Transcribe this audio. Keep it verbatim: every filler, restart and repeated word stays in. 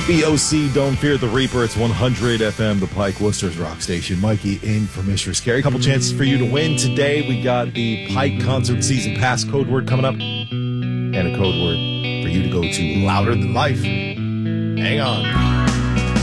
B O C, Don't Fear the Reaper. It's one hundred F M, the Pike, Worcester's rock station. Mikey in for Mistress Carrie. A couple chances for you to win today. We got the Pike Concert Season Pass code word coming up, and a code word for you to go to Louder Than Life. Hang on.